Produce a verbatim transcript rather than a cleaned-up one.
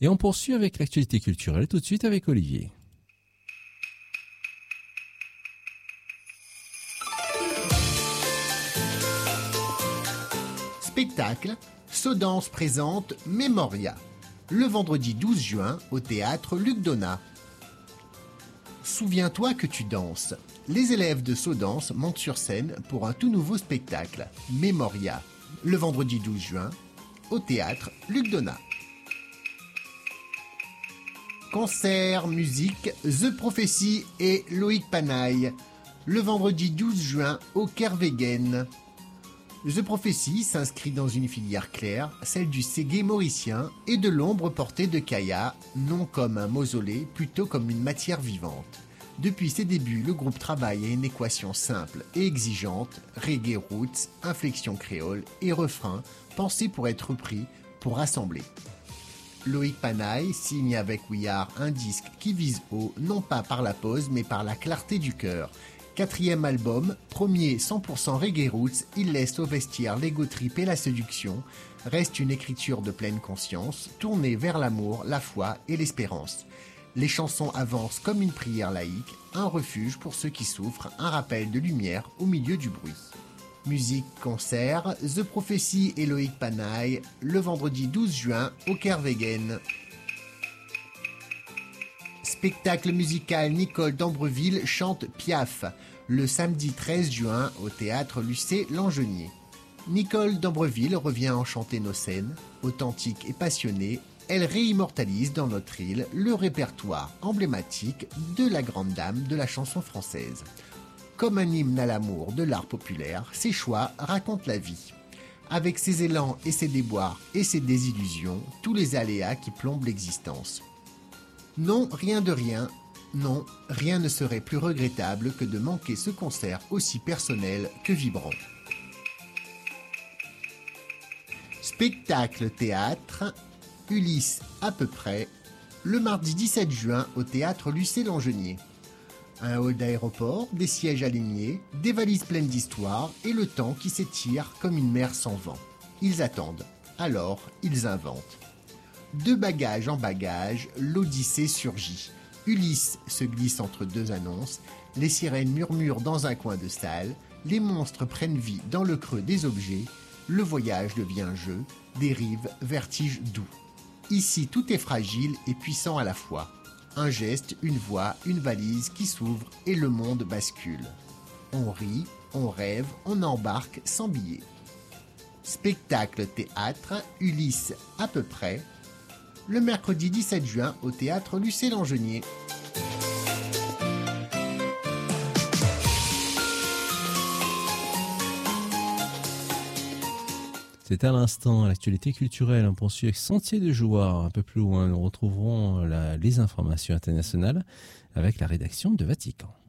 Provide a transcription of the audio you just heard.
Et on poursuit avec l'actualité culturelle tout de suite avec Olivier. Spectacle, Sodance présente Memoria, le vendredi douze juin au théâtre Luc Donat. Souviens-toi que tu danses. Les élèves de Sodance montent sur scène pour un tout nouveau spectacle, Memoria, le vendredi douze juin au théâtre Luc Donat. Concert, musique, The Prophecy et Loïc Panaille, le vendredi douze juin au Kervegen. The Prophecy s'inscrit dans une filière claire, celle du ségué mauricien et de l'ombre portée de Kaya, non comme un mausolée, plutôt comme une matière vivante. Depuis ses débuts, le groupe travaille à une équation simple et exigeante, reggae roots, inflexion créole et refrain, pensés pour être repris, pour rassembler. Loïc Panaille signe avec We Are un disque qui vise haut, non pas par la pose, mais par la clarté du cœur. Quatrième album, premier cent pour cent reggae roots, il laisse au vestiaire l'ego trip et la séduction, reste une écriture de pleine conscience, tournée vers l'amour, la foi et l'espérance. Les chansons avancent comme une prière laïque, un refuge pour ceux qui souffrent, un rappel de lumière au milieu du bruit. Musique, concert, The Prophecy et Loïc Panaille, le vendredi douze juin au Kervegen. Spectacle musical, Nicole d'Ambreville chante Piaf, le samedi treize juin au théâtre Lucé Langenier. Nicole d'Ambreville revient enchanter nos scènes, authentique et passionnée, elle réimmortalise dans notre île le répertoire emblématique de la grande dame de la chanson française. Comme un hymne à l'amour de l'art populaire, ses choix racontent la vie. Avec ses élans et ses déboires et ses désillusions, tous les aléas qui plombent l'existence. Non, rien de rien, non, rien ne serait plus regrettable que de manquer ce concert aussi personnel que vibrant. Spectacle théâtre, Ulysse à peu près, le mardi dix-sept juin au théâtre Lucé Langenier. Un hall d'aéroport, des sièges alignés, des valises pleines d'histoire et le temps qui s'étire comme une mer sans vent. Ils attendent, alors ils inventent. De bagage en bagage, l'Odyssée surgit. Ulysse se glisse entre deux annonces, les sirènes murmurent dans un coin de salle, les monstres prennent vie dans le creux des objets, le voyage devient jeu, dérive, vertige doux. Ici tout est fragile et puissant à la fois. Un geste, une voix, une valise qui s'ouvre et le monde bascule. On rit, on rêve, on embarque sans billet. Spectacle théâtre, Ulysse à peu près, le mercredi dix-sept juin au théâtre Lucé Langenier. C'est à l'instant l'actualité culturelle. On poursuit avec Sentier de Joie. Un peu plus loin, nous retrouverons la, les informations internationales avec la rédaction de Vatican.